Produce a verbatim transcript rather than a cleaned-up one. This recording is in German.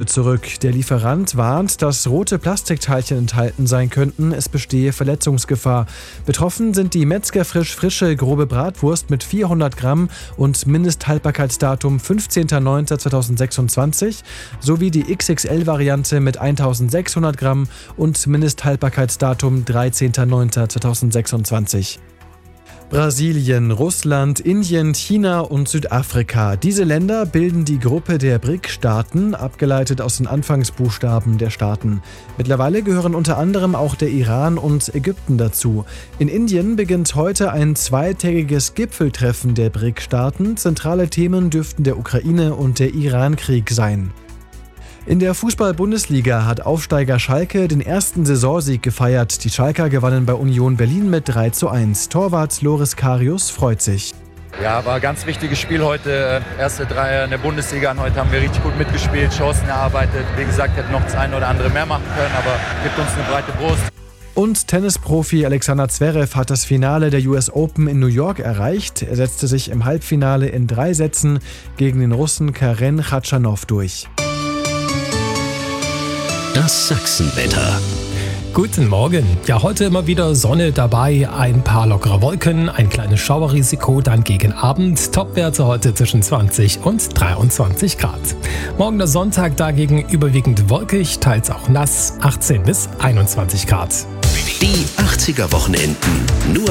zurück. Der Lieferant warnt, dass rote Plastikteilchen enthalten sein könnten. Es bestehe Verletzungsgefahr. Betroffen sind die Metzger-Frisch frische grobe Bratwurst mit vierhundert Gramm und Mindesthaltbarkeitsdatum fünfzehnter neunter zweitausendsechsundzwanzig sowie die X X L-Variante mit eintausendsechshundert Gramm und Mindesthaltbarkeitsdatum dreizehnter neunter zweitausendsechsundzwanzig. Brasilien, Russland, Indien, China und Südafrika. Diese Länder bilden die Gruppe der B R I C-Staaten, abgeleitet aus den Anfangsbuchstaben der Staaten. Mittlerweile gehören unter anderem auch der Iran und Ägypten dazu. In Indien beginnt heute ein zweitägiges Gipfeltreffen der B R I C-Staaten. Zentrale Themen dürften der Ukraine- und der Iran-Krieg sein. In der Fußball-Bundesliga hat Aufsteiger Schalke den ersten Saisonsieg gefeiert. Die Schalker gewannen bei Union Berlin mit drei zu eins. Torwart Loris Karius freut sich. Ja, war ein ganz wichtiges Spiel heute. Erste Dreier in der Bundesliga. Und heute haben wir richtig gut mitgespielt, Chancen erarbeitet. Wie gesagt, hätten noch das eine oder andere mehr machen können, aber gibt uns eine breite Brust. Und Tennisprofi Alexander Zverev hat das Finale der U S Open in New York erreicht. Er setzte sich im Halbfinale in drei Sätzen gegen den Russen Karen Khachanov durch. Das Sachsenwetter. Guten Morgen. Ja, heute immer wieder Sonne dabei, ein paar lockere Wolken, ein kleines Schauerrisiko dann gegen Abend. Topwerte heute zwischen zwanzig und dreiundzwanzig Grad. Morgen der Sonntag dagegen überwiegend wolkig, teils auch nass, achtzehn bis einundzwanzig Grad. Die achtziger Wochenenden. Nur